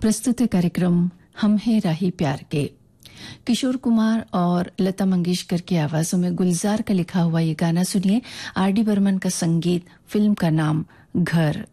प्रस्तुत है कार्यक्रम हम हैं राही प्यार के। किशोर कुमार और लता मंगेशकर की आवाजों में गुलजार का लिखा हुआ ये गाना सुनिए। आर डी बर्मन का संगीत, फिल्म का नाम घर।